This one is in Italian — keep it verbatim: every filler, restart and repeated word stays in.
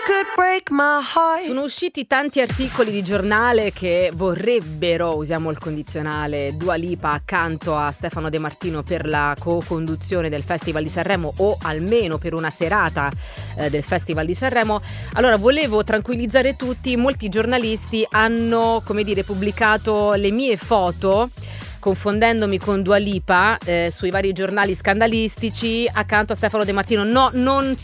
could break my heart. Sono usciti tanti articoli di giornale che vorrebbero, usiamo il condizionale, Dua Lipa accanto a Stefano De Martino per la co-conduzione del Festival di Sanremo, o almeno per una serata eh, del Festival di Sanremo. Allora, volevo tranquillizzare tutti: molti giornalisti hanno, come dire, pubblicato le mie foto confondendomi con Dua Lipa eh, sui vari giornali scandalistici accanto a Stefano De Martino. No, non